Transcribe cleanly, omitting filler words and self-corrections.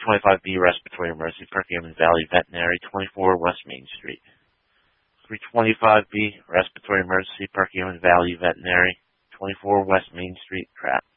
325B Respiratory Emergency, Perkiomen Valley Veterinary, 24 West Main Street. 325B Respiratory Emergency, Perkiomen Valley Veterinary, 24 West Main Street, Pratt.